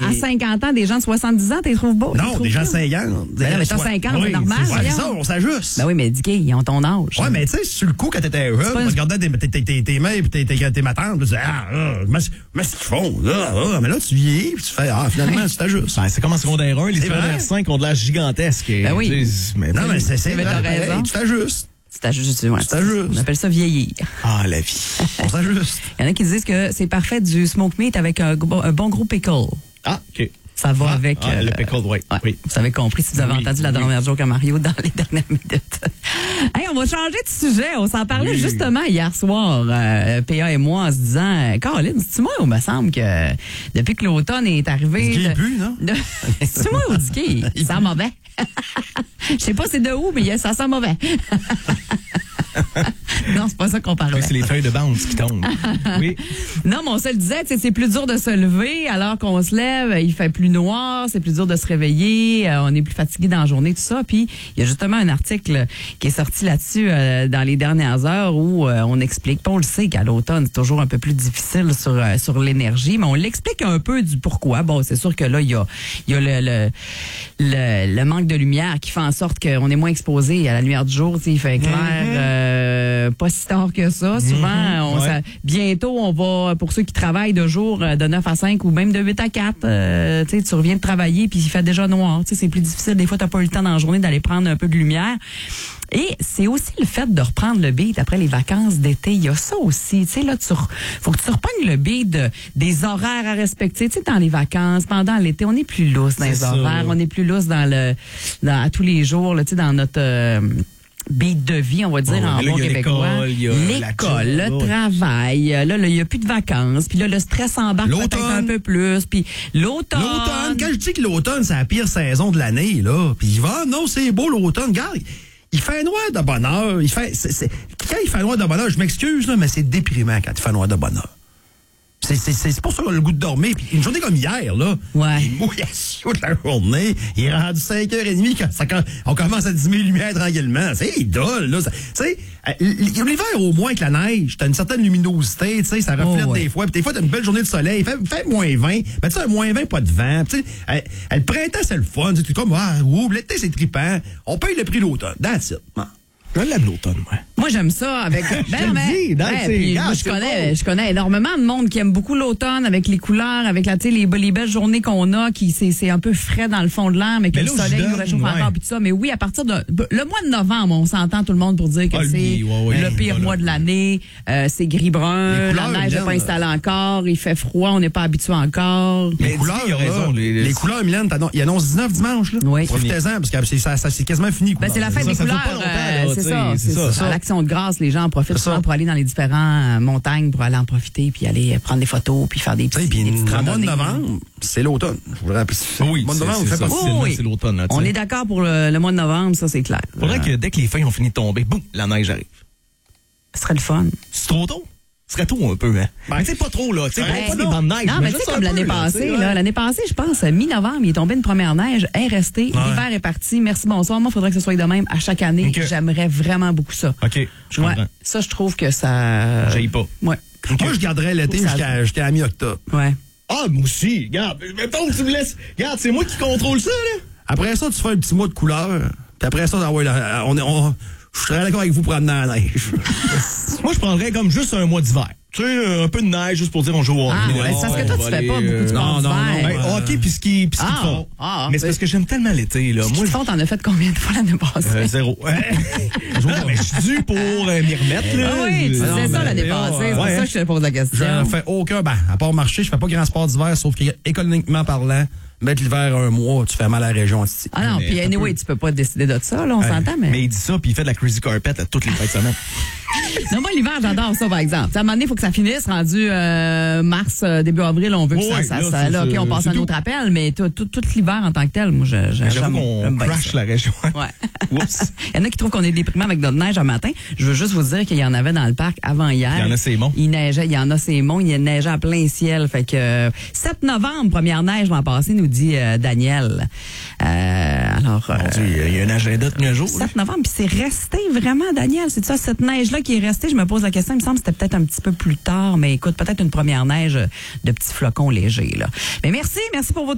à 50 ans, des gens de 70 ans, tu les trouves beaux? Non, des gens de 50. Ben non, mais t'as 50, c'est normal. C'est ça, on s'ajuste. Ben oui, mais dis ils ont ton âge. Ouais, mais tu sais, sur le coup, quand t'étais jeune, tu regardais tes mains et tes matantes, tu disais, mais ce qu'ils font, mais là, tu vieillis, puis tu fais, finalement, tu t'ajustes. Ben, c'est comme en secondaire 1, les secondaires 5 ont de l'air gigantesques. Ben oui. Non, mais c'est mais t'as raison. tu t'ajustes. Tu t'ajustes. On appelle ça vieillir. Ah, la vie. On s'ajuste. Il y en a qui disent que c'est parfait du smoke meat avec un bon gros pickle. Ah, OK. Ça va avec... le pickle, oui. Vous avez compris si vous avez entendu la dernière joke à Mario dans les dernières minutes. Hey, on va changer de sujet. On s'en parlait justement hier soir, PA et moi, en se disant, Caroline, c'est-tu moi ou me semble que depuis que l'automne est arrivé... Dicky plus, non? C'est-tu moi ou Dicky? Ça sent mauvais. Je sais pas c'est de où, mais ça sent mauvais. Non, c'est pas ça qu'on parlait. C'est les feuilles de bounce qui tombent. Oui. Non, mais on se le disait, c'est plus dur de se lever alors qu'on se lève, il fait plus noir, c'est plus dur de se réveiller, on est plus fatigué dans la journée, tout ça. Puis, il y a justement un article qui est sorti là-dessus dans les dernières heures où on explique, on le sait qu'à l'automne, c'est toujours un peu plus difficile sur l'énergie, mais on l'explique un peu du pourquoi. Bon, c'est sûr que là, il y a le manque de lumière qui fait en sorte qu'on est moins exposé à la lumière du jour, il fait clair, pas si tard que ça. Souvent, bientôt, on va, pour ceux qui travaillent de jour de 9 à 5 ou même de 8 à 4, tu reviens de travailler puis il fait déjà noir. C'est plus difficile. Des fois, t'as pas eu le temps dans la journée d'aller prendre un peu de lumière. Et c'est aussi le fait de reprendre le beat après les vacances d'été. Il y a ça aussi. Tu sais, là, faut que tu reprennes le beat des horaires à respecter. Tu sais, dans les vacances, pendant l'été, on est plus lousse dans les horaires. On est plus lousse à tous les jours, là, tu sais, dans notre... beat de vie, on va dire, en bon québécois. L'école, le travail, là, il n'y a plus de vacances, puis là, le stress embarque peut-être un peu plus, puis l'automne. L'automne, quand je dis que l'automne, c'est la pire saison de l'année, là, puis il va, non, c'est beau l'automne, regarde, il fait noir de bonne heure, quand il fait noir de bonne heure, je m'excuse, là, mais c'est déprimant quand il fait noir de bonne heure. C'est pour ça qu'on a le goût de dormir. Puis une journée comme hier, là, il mouille à chaud de la journée. Il est rendu 5h30 quand on commence à diminuer les lumières tranquillement. C'est idole, là. Tu sais, l'hiver, au moins, avec la neige, t'as une certaine luminosité, tu sais, ça reflète des fois. Puis des fois, t'as une belle journée de soleil. Il fait moins 20. Mais tu sais, moins 20, pas de vent. Tu sais, le printemps, c'est le fun. Tu es comme, l'été, c'est trippant. On paye le prix de l'automne. That's it. Je l'aime l'automne, ouais. Moi, j'aime ça avec... je connais énormément de monde qui aime beaucoup l'automne avec les couleurs, avec les belles journées qu'on a, qui c'est un peu frais dans le fond de l'air, mais que le soleil nous réchauffe encore, puis tout ça. Mais oui, à partir de... Le mois de novembre, on s'entend tout le monde pour dire que c'est le pire mois de l'année. C'est gris-brun, la neige n'est pas installée encore, il fait froid, on n'est pas habitué encore. Les couleurs, les couleurs, Mylène, il annonce 19 dimanche, là. Oui. Profitez-en, parce que c'est quasiment fini. C'est la fête des couleurs. C'est ça. À l'Action de grâce, les gens en profitent souvent pour aller dans les différentes montagnes, pour aller en profiter, puis aller prendre des photos, puis faire des petites le mois de novembre, c'est l'automne. Je vous rappelle. Oui, c'est l'automne. On est d'accord pour le mois de novembre, ça, c'est clair. Faudrait que dès que les feuilles ont fini de tomber, boum, la neige arrive. Ce serait le fun. C'est trop tôt? Ce serait tôt un peu, hein? Mais c'est pas trop, là. Pas des bandes de neige. Non, mais tu sais, comme l'année passée, l'année passée, je pense, mi-novembre, il est tombé une première neige, elle est restée, l'hiver est parti, merci, bonsoir. Moi, il faudrait que ce soit de même à chaque année. J'aimerais vraiment beaucoup ça. OK, je comprends. Ça, je trouve que ça... J'aille pas. Ouais. Moi, je garderais l'été jusqu'à la mi-octobre. Ouais. Ah, moi aussi, regarde. Mettons que tu me laisses... Regarde, c'est moi qui contrôle ça, là. Après ça, tu fais un petit mois de couleur, puis après ça, je serais d'accord avec vous pour amener la neige. Moi, je prendrais comme juste un mois d'hiver. Tu sais, un peu de neige juste pour dire on joue au hockey. C'est parce que toi, tu fais pas beaucoup de sport d'hiver. Hockey puis ski de fond. Mais c'est parce que j'aime tellement l'été, là. Moi, fond, t'en as fait combien de fois l'année passée? 0. Mais je suis dû pour m'y remettre, là. Ah oui, tu disais ça l'année passée. C'est pour ça que je te pose la question. Je ne fais aucun, à part marcher, je fais pas grand sport d'hiver, sauf qu'économiquement parlant, mettre l'hiver un mois, tu fais mal à la région aussi. Ah non, puis anyway, tu peux pas décider de ça, là, on s'entend, mais... Mais il dit ça, puis il fait de la crazy carpet à toutes les fêtes de semaine. Non, moi, l'hiver, j'adore ça, par exemple. À un moment donné, il faut que ça finisse, rendu mars, début avril, on veut que ça OK, on passe à un autre appel, mais tout l'hiver en tant que tel, moi, j'avoue qu'on crash la région. Ouais. Oups. Il y en a qui trouvent qu'on est déprimant avec notre neige un matin. Je veux juste vous dire qu'il y en avait dans le parc avant hier. Il y en a, c'est bon. Il neigeait, il y en a, c'est bon. Il neigeait à plein ciel. Fait que 7 novembre, première neige l'an passé, nous dit Daniel. Alors... Mon Dieu, il y a un agenda de 9 jours. 7 novembre, puis c'est resté vraiment, Daniel. C'est ça, cette neige-là qui est restée. Je me pose la question. Il me semble que c'était peut-être un petit peu plus tard, mais écoute, peut-être une première neige de petits flocons légers, là. Mais merci pour votre